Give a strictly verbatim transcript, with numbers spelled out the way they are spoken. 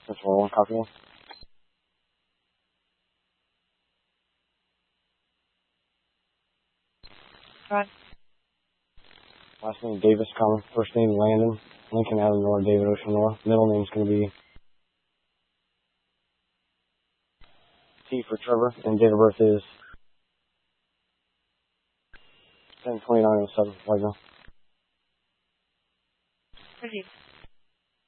That's four one, copy one. Right. Last name Davis, comma. First name Landon, Lincoln Avenue North, David Ocean North. Middle name's going to be T for Trevor, and date of birth is ten twenty-nine oh seven, right now. Proceed.